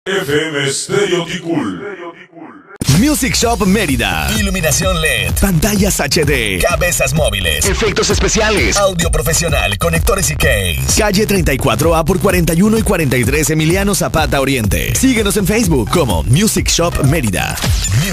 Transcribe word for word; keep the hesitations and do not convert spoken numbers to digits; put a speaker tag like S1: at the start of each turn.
S1: F M Stereo Ticul.
S2: Music Shop Mérida.
S3: Iluminación L E D.
S2: Pantallas H D.
S3: Cabezas móviles.
S2: Efectos especiales.
S3: Audio profesional. Conectores y case.
S2: Calle treinta y cuatro A por cuarenta y uno y cuarenta y tres Emiliano Zapata Oriente. Síguenos en Facebook como Music Shop Mérida.